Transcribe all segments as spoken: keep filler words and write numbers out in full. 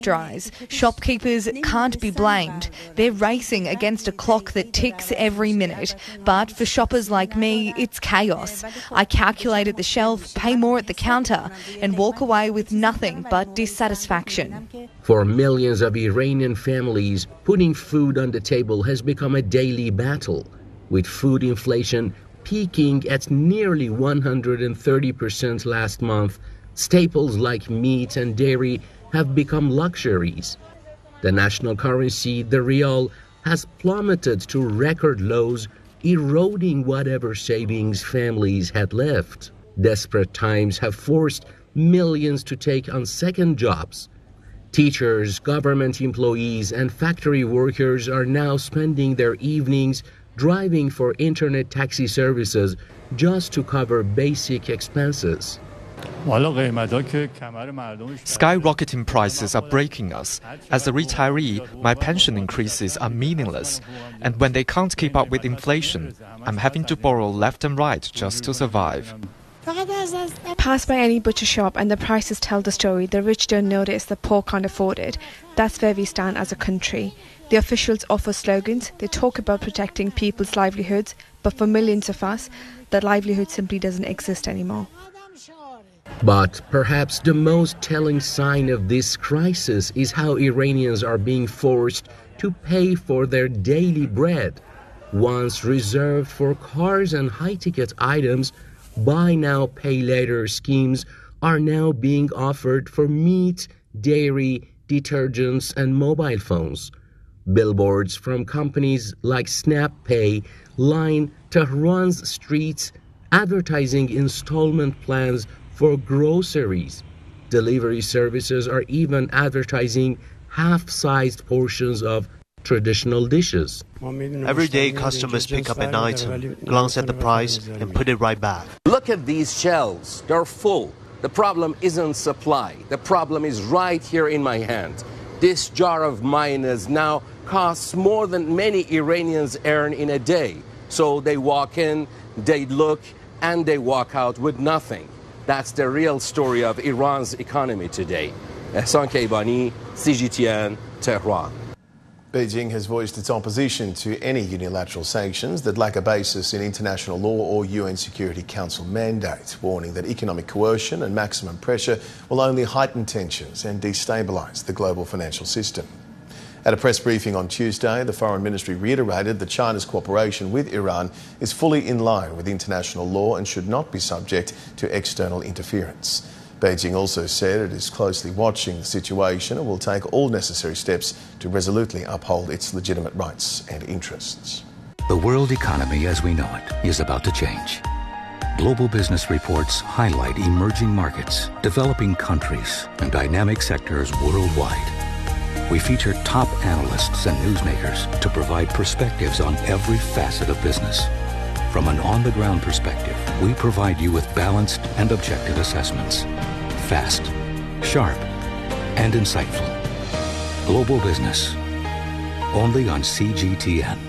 dries. Shopkeepers can't be blamed. They're racing against a clock that ticks every minute. But for shoppers like me, it's chaos. I calculate at the shelf, pay more at the counter, and walk away with nothing but dissatisfaction. For millions of Iranian families, putting food on the table has become a daily battle, with food inflation peaking at nearly one hundred thirty percent last month. Staples like meat and dairy have become luxuries. The national currency, the rial, has plummeted to record lows, eroding whatever savings families had left. Desperate times have forced millions to take on second jobs. Teachers, government employees, and factory workers are now spending their evenings driving for internet taxi services just to cover basic expenses. Skyrocketing prices are breaking us. As a retiree, my pension increases are meaningless. And when they can't keep up with inflation, I'm having to borrow left and right just to survive. Pass by any butcher shop and the prices tell the story. The rich don't notice, the poor can't afford it. That's where we stand as a country. The officials offer slogans, they talk about protecting people's livelihoods, but for millions of us, that livelihood simply doesn't exist anymore. But perhaps the most telling sign of this crisis is how Iranians are being forced to pay for their daily bread. Once reserved for cars and high-ticket items, buy now, pay later schemes are now being offered for meat, dairy, detergents, and mobile phones. Billboards from companies like SnapPay line Tehran's streets, advertising installment plans for groceries. Delivery services are even advertising half-sized portions of traditional dishes. Every day, customers pick up an item, glance at the price, and put it right back. Look at these shelves. They're full. The problem isn't supply. The problem is right here in my hand. This jar of mayonnaise now costs more than many Iranians earn in a day. So they walk in, they look, and they walk out with nothing. That's the real story of Iran's economy today. Ehsan Keibani, C G T N, Tehran. Beijing has voiced its opposition to any unilateral sanctions that lack a basis in international law or U N Security Council mandate, warning that economic coercion and maximum pressure will only heighten tensions and destabilise the global financial system. At a press briefing on Tuesday, the Foreign Ministry reiterated that China's cooperation with Iran is fully in line with international law and should not be subject to external interference. Beijing also said it is closely watching the situation and will take all necessary steps to resolutely uphold its legitimate rights and interests. The world economy as we know it is about to change. Global business reports highlight emerging markets, developing countries, and dynamic sectors worldwide. We feature top analysts and newsmakers to provide perspectives on every facet of business. From an on-the-ground perspective, we provide you with balanced and objective assessments. Fast, sharp, and insightful. Global Business. Only on C G T N.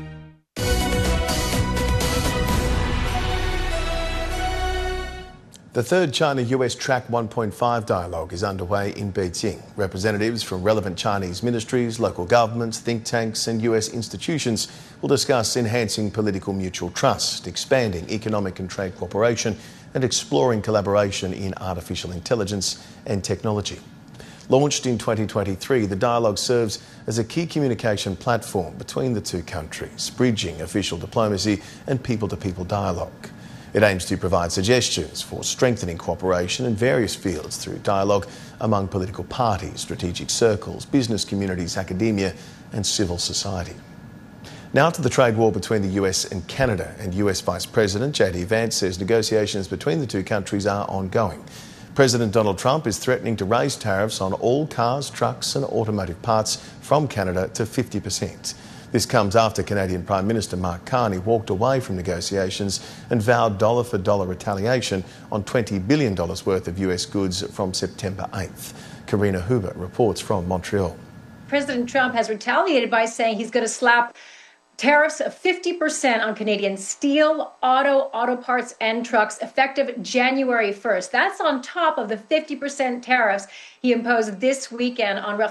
The third China-U S Track one point five dialogue is underway in Beijing. Representatives from relevant Chinese ministries, local governments, think tanks and U S institutions will discuss enhancing political mutual trust, expanding economic and trade cooperation and exploring collaboration in artificial intelligence and technology. Launched in twenty twenty-three, the dialogue serves as a key communication platform between the two countries, bridging official diplomacy and people-to-people dialogue. It aims to provide suggestions for strengthening cooperation in various fields through dialogue among political parties, strategic circles, business communities, academia and civil society. Now to the trade war between the U S and Canada, and U S Vice President J D Vance says negotiations between the two countries are ongoing. President Donald Trump is threatening to raise tariffs on all cars, trucks and automotive parts from Canada to fifty percent. This comes after Canadian Prime Minister Mark Carney walked away from negotiations and vowed dollar-for-dollar retaliation on twenty billion dollars worth of U S goods from September eighth. Karina Huber reports from Montreal. President Trump has retaliated by saying he's going to slap tariffs of fifty percent on Canadian steel, auto, auto parts and trucks effective January first. That's on top of the fifty percent tariffs he imposed this weekend on roughly